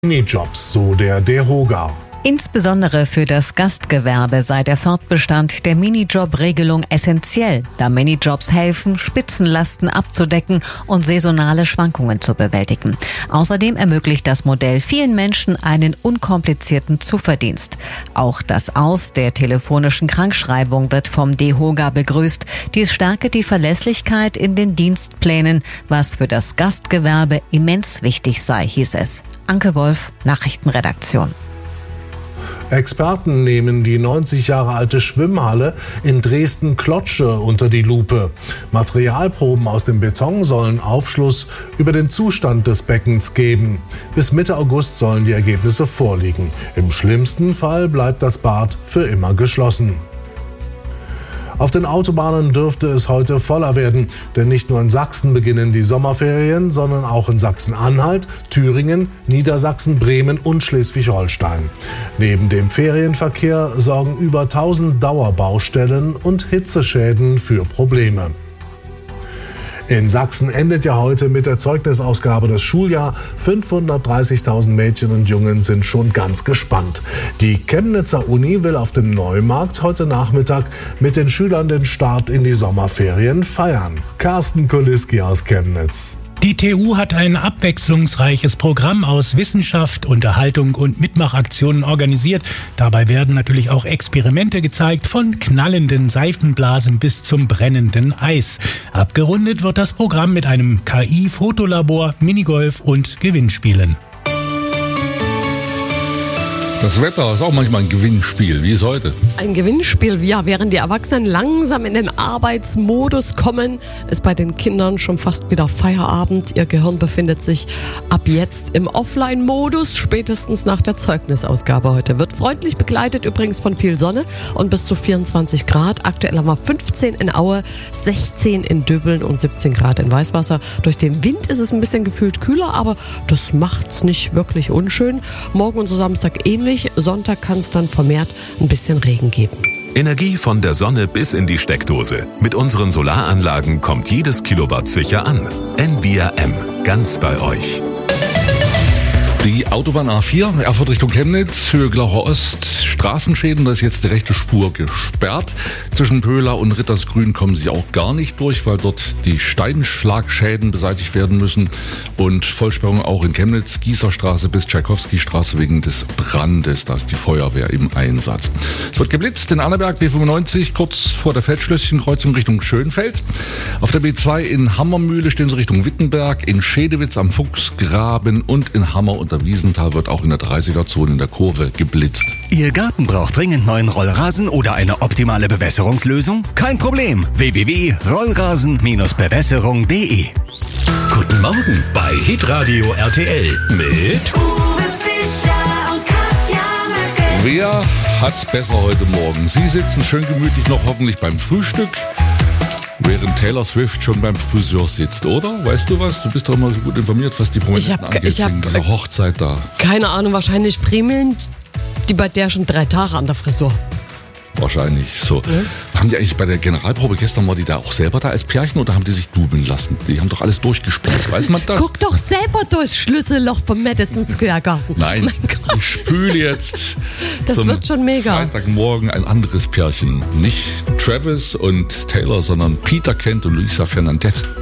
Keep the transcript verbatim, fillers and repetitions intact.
Minijobs, so der DEHOGA. Insbesondere für das Gastgewerbe sei der Fortbestand der Minijob-Regelung essentiell, da Minijobs helfen, Spitzenlasten abzudecken und saisonale Schwankungen zu bewältigen. Außerdem ermöglicht das Modell vielen Menschen einen unkomplizierten Zuverdienst. Auch das Aus der telefonischen Krankschreibung wird vom DEHOGA begrüßt. Dies stärke die Verlässlichkeit in den Dienstplänen, was für das Gastgewerbe immens wichtig sei, hieß es. Anke Wolf, Nachrichtenredaktion. Experten nehmen die neunzig Jahre alte Schwimmhalle in Dresden-Klotzsche unter die Lupe. Materialproben aus dem Beton sollen Aufschluss über den Zustand des Beckens geben. Bis Mitte August sollen die Ergebnisse vorliegen. Im schlimmsten Fall bleibt das Bad für immer geschlossen. Auf den Autobahnen dürfte es heute voller werden, denn nicht nur in Sachsen beginnen die Sommerferien, sondern auch in Sachsen-Anhalt, Thüringen, Niedersachsen, Bremen und Schleswig-Holstein. Neben dem Ferienverkehr sorgen über tausend Dauerbaustellen und Hitzeschäden für Probleme. In Sachsen endet ja heute mit der Zeugnisausgabe das Schuljahr. fünfhundertdreißigtausend Mädchen und Jungen sind schon ganz gespannt. Die Chemnitzer Uni will auf dem Neumarkt heute Nachmittag mit den Schülern den Start in die Sommerferien feiern. Carsten Kuliski aus Chemnitz. Die T U hat ein abwechslungsreiches Programm aus Wissenschaft, Unterhaltung und Mitmachaktionen organisiert. Dabei werden natürlich auch Experimente gezeigt, von knallenden Seifenblasen bis zum brennenden Eis. Abgerundet wird das Programm mit einem K I-Fotolabor, Minigolf und Gewinnspielen. Das Wetter ist auch manchmal ein Gewinnspiel, wie es heute. Ein Gewinnspiel, ja, während die Erwachsenen langsam in den Arbeitsmodus kommen, ist bei den Kindern schon fast wieder Feierabend. Ihr Gehirn befindet sich ab jetzt im Offline-Modus, spätestens nach der Zeugnisausgabe heute. Wird freundlich begleitet, übrigens von viel Sonne und bis zu vierundzwanzig Grad. Aktuell haben wir fünfzehn in Aue, sechzehn in Döbeln und siebzehn Grad in Weißwasser. Durch den Wind ist es ein bisschen gefühlt kühler, aber das macht's nicht wirklich unschön. Morgen und so Samstag ähnlich. Sonntag kann es dann vermehrt ein bisschen Regen geben. Energie von der Sonne bis in die Steckdose. Mit unseren Solaranlagen kommt jedes Kilowatt sicher an. N V R M, ganz bei euch. Die Autobahn A vier, Erfurt Richtung Chemnitz, Höhe Glaucher Ost, Straßenschäden, da ist jetzt die rechte Spur gesperrt. Zwischen Pöhla und Rittersgrün kommen sie auch gar nicht durch, weil dort die Steinschlagschäden beseitigt werden müssen. Und Vollsperrung auch in Chemnitz, Gießerstraße bis Tschaikowski-Straße wegen des Brandes. Da ist die Feuerwehr im Einsatz. Es wird geblitzt in Annaberg, B fünfundneunzig, kurz vor der Feldschlösschenkreuzung Richtung Schönfeld. Auf der B zwei in Hammermühle stehen sie Richtung Wittenberg, in Schedewitz am Fuchsgraben und in Hammer und der Wiesental wird auch in der dreißiger-Zone in der Kurve geblitzt. Ihr Garten braucht dringend neuen Rollrasen oder eine optimale Bewässerungslösung? Kein Problem. w w w punkt rollrasen Bewässerung punkt de. Guten Morgen bei Hitradio R T L mit Uwe Fischer und Katja Möcke. Wer hat's besser heute Morgen? Sie sitzen schön gemütlich noch hoffentlich beim Frühstück, während Taylor Swift schon beim Friseur sitzt, oder? Weißt du was? Du bist doch immer so gut informiert, was die Prominenten Ich hab, angeht, ich hab, wegen dieser Hochzeit da. Keine Ahnung, wahrscheinlich friemeln die bei der schon drei Tage an der Frisur. Wahrscheinlich so. Ja. Haben die eigentlich bei der Generalprobe gestern, war die da auch selber da als Pärchen oder haben die sich dubeln lassen? Die haben doch alles durchgespielt, weiß man das? Guck doch selber durchs Schlüsselloch vom Madison Square Garden. Nein, mein Gott. Ich spüle jetzt das zum wird schon mega. Freitagmorgen ein anderes Pärchen. Nicht Travis und Taylor, sondern Peter Kent und Luisa Fernandez.